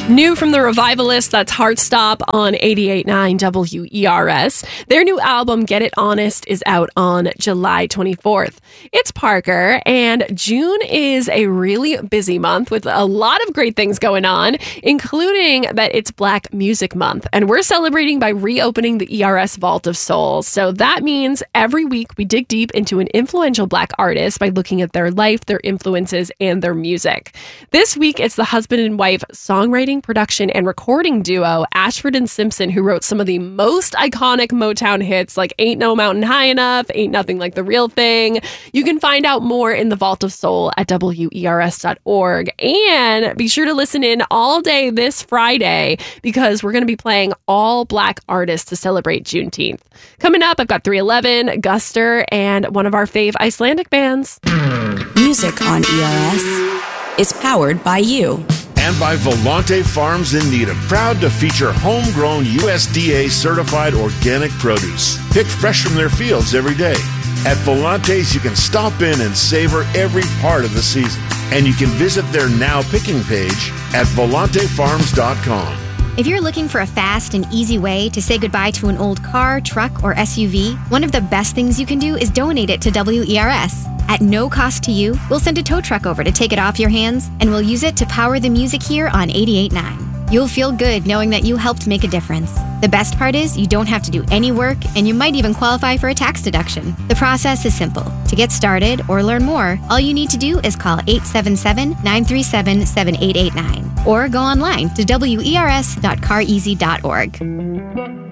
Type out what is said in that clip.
New from the Revivalists, that's Heartstop on 88.9 WERS. Their new album, Get It Honest, is out on July 24th. It's Parker, and June is a really busy month with a lot of great things going on, including that it's Black Music Month. And we're celebrating by reopening the ERS Vault of Souls. So that means every week we dig deep into an influential Black artist by looking at their life, their influences, and their music. This week, it's the husband and wife songwriting, production, and recording duo Ashford and Simpson, who wrote some of the most iconic Motown hits like Ain't No Mountain High Enough, Ain't Nothing Like the Real Thing. You can find out more in the Vault of Soul at WERS.org. And be sure to listen in all day this Friday because we're going to be playing all Black artists to celebrate Juneteenth. Coming up, I've got 311, Guster, and one of our fave Icelandic bands. Music on ERS is powered by you. And by Volante Farms in Needham, proud to feature homegrown USDA certified organic produce, picked fresh from their fields every day. At Volante's, you can stop in and savor every part of the season. And you can visit their Now Picking page at volantefarms.com. If you're looking for a fast and easy way to say goodbye to an old car, truck, or SUV, one of the best things you can do is donate it to WERS. At no cost to you, we'll send a tow truck over to take it off your hands, and we'll use it to power the music here on 88.9. You'll feel good knowing that you helped make a difference. The best part is you don't have to do any work, and you might even qualify for a tax deduction. The process is simple. To get started or learn more, all you need to do is call 877-937-7889 or go online to wers.careasy.org.